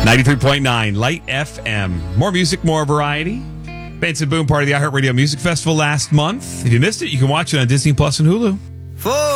93.9 Light FM. More music, more variety. Benson Boone, part of the iHeartRadio Music Festival last month. If you missed it, you can watch it on Disney Plus and Hulu.